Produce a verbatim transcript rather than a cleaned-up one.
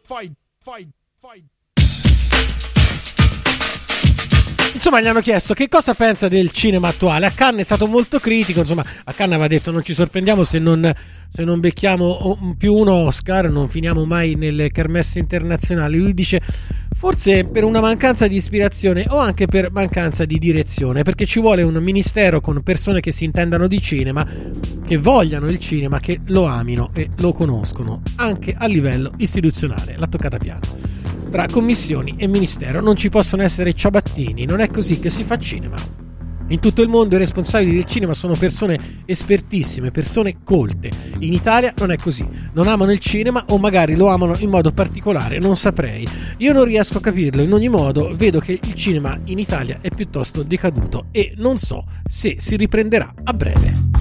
fight, fight, fight. Insomma, gli hanno chiesto che cosa pensa del cinema attuale. A Cannes è stato molto critico. Insomma, a Cannes aveva detto: non ci sorprendiamo se non, se non becchiamo più un Oscar, non finiamo mai nelle kermesse internazionali. Lui dice: forse per una mancanza di ispirazione o anche per mancanza di direzione, perché ci vuole un ministero con persone che si intendano di cinema, che vogliano il cinema, che lo amino e lo conoscono anche a livello istituzionale. L'ha toccata piano. Tra commissioni e ministero non ci possono essere ciabattini, non è così che si fa cinema. In tutto il mondo i responsabili del cinema sono persone espertissime, persone colte. In Italia non è così. Non amano il cinema o magari lo amano in modo particolare, non saprei. Io non riesco a capirlo. In ogni modo vedo che il cinema in Italia è piuttosto decaduto e non so se si riprenderà a breve.